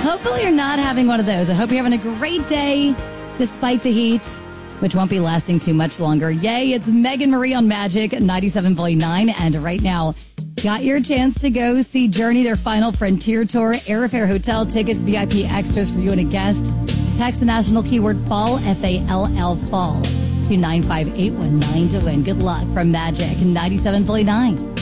hopefully you're not having one of those. I hope you're having a great day despite the heat, which won't be lasting too much longer. Yay, it's Megan Marie on Magic 97.9. And right now, got your chance to go see Journey, their final Frontier Tour. Airfare, hotel tickets, VIP extras for you and a guest. Text the national keyword FALL, F-A-L-L, FALL, to 95819 to win. Good luck from Magic 97.9.